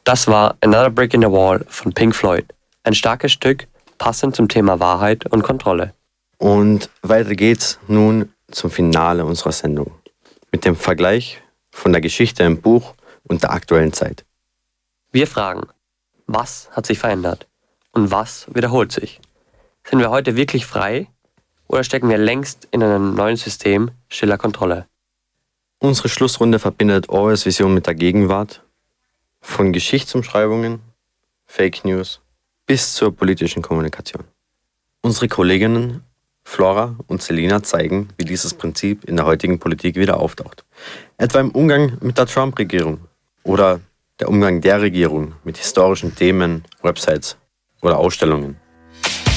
Das war Another Brick in the Wall von Pink Floyd. Ein starkes Stück, passend zum Thema Wahrheit und Kontrolle. Und weiter geht's nun zum Finale unserer Sendung. Mit dem Vergleich von der Geschichte im Buch und der aktuellen Zeit. Wir fragen, was hat sich verändert und was wiederholt sich? Sind wir heute wirklich frei oder stecken wir längst in einem neuen System stiller Kontrolle? Unsere Schlussrunde verbindet Orwells Vision mit der Gegenwart, von Geschichtsumschreibungen, Fake News bis zur politischen Kommunikation. Unsere Kolleginnen Flora und Selina zeigen, wie dieses Prinzip in der heutigen Politik wieder auftaucht. Etwa im Umgang mit der Trump-Regierung oder der Umgang der Regierung mit historischen Themen, Websites oder Ausstellungen.